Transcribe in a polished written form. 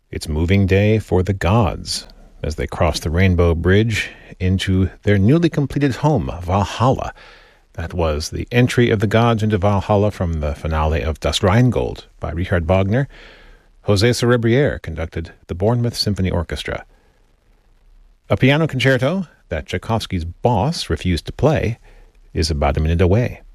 It's moving day for the gods as they cross the Rainbow Bridge into their newly completed home, Valhalla. That was the entry of the gods into Valhalla from the finale of Das Rheingold by Richard Wagner. José Cerebriere conducted the Bournemouth Symphony Orchestra. A piano concerto that Tchaikovsky's boss refused to play is about a minute away.